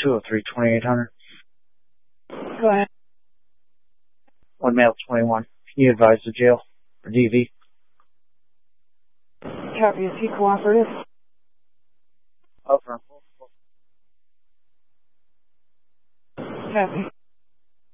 203-2800. Go ahead. One male, 21. Can you advise the jail for DV? Copy. Is he cooperative? Over. Copy.